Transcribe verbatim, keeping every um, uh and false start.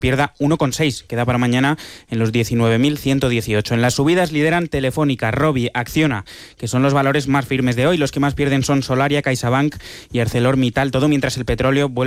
pierda uno coma seis, queda para mañana en los diecinueve mil ciento dieciocho. En las subidas lideran Telefónica, Robi, Acciona, que son los valores más firmes de hoy. Los que más pierden son Solaria, CaixaBank y ArcelorMittal, todo mientras el petróleo vuelve